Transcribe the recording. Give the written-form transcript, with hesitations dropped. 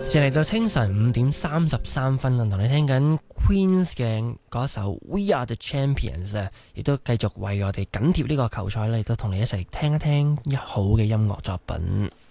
時嚟到清晨5:33啦，同你聽緊 Queens 嘅嗰首 We Are The Champions 啊，亦都繼續為我哋緊貼呢個球賽咧，亦都同你一齊聽一聽好嘅音樂作品。